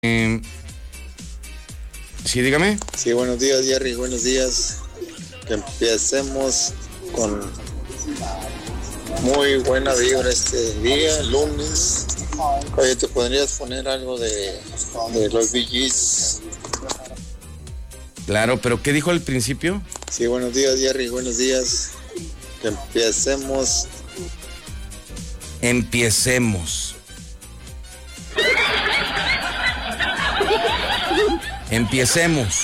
Sí, dígame. Sí, buenos días, Jerry, buenos días. Que empecemos con muy buena vibra este día, lunes. Oye, ¿te podrías poner algo de los Bee Gees? Claro, pero ¿qué dijo al principio? Sí, buenos días, Jerry, buenos días. Que empecemos. Empecemos.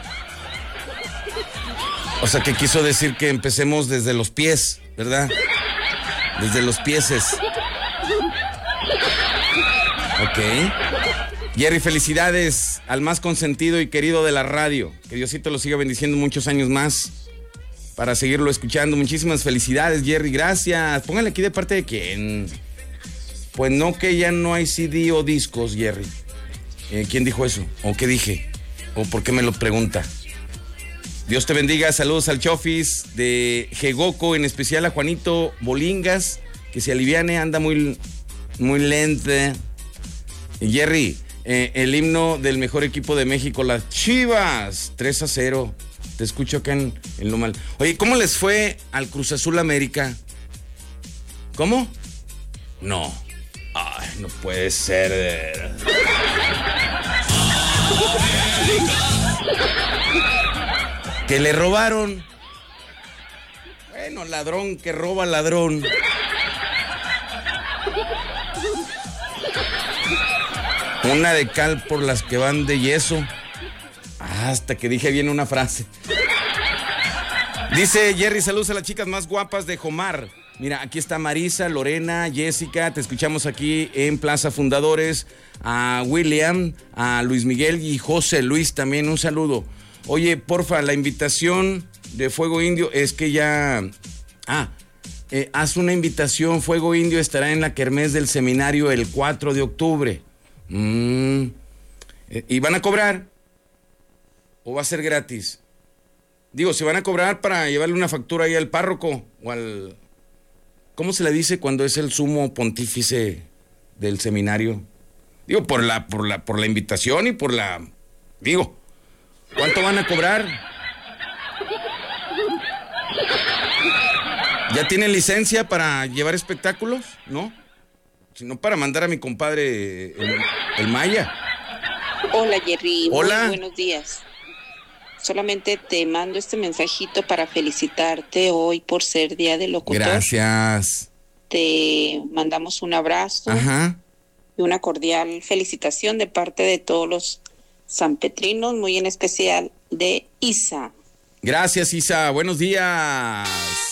O sea, que quiso decir que empecemos desde los pies, ¿verdad? Desde los pieses. Ok. Jerry, felicidades al más consentido y querido de la radio. Que Diosito lo siga bendiciendo muchos años más para seguirlo escuchando. Muchísimas felicidades, Jerry, gracias. Póngale aquí de parte de quién. Pues no, que ya no hay CD o discos, Jerry. ¿Quién dijo eso? ¿O qué dije? ¿O por qué me lo pregunta? Dios te bendiga, saludos al Chofis de Jegoco, en especial a Juanito Bolingas, que se aliviane, anda muy lento. Jerry, el himno del mejor equipo de México, las Chivas, 3-0. Te escucho acá en lo mal. Oye, ¿cómo les fue al Cruz Azul América? ¿Cómo? No. Ay, no puede ser. Que le robaron. Bueno, ladrón que roba ladrón. Una de cal por las que van de yeso. Hasta que dije bien una frase. Dice Jerry, saludos a las chicas más guapas de Jomar. Mira, aquí está Marisa, Lorena, Jessica, te escuchamos aquí en Plaza Fundadores. A William, a Luis Miguel y José Luis también, un saludo. Oye, porfa, la invitación de Fuego Indio es que ya... haz una invitación, Fuego Indio estará en la kermés del seminario el 4 de octubre. ¿Y van a cobrar? ¿O va a ser gratis? Digo, si van a cobrar para llevarle una factura ahí al párroco o al... ¿Cómo se le dice cuando es el sumo pontífice del seminario? Digo, por la invitación y por la... Digo, ¿cuánto van a cobrar? ¿Ya tienen licencia para llevar espectáculos? ¿No? Sino para mandar a mi compadre el Maya. Hola, Jerry. Hola. Muy buenos días. Solamente te mando este mensajito para felicitarte hoy por ser Día del Locutor. Gracias. Te mandamos un abrazo. Ajá. Y una cordial felicitación de parte de todos los sanpetrinos, muy en especial de Isa. Gracias, Isa. Buenos días.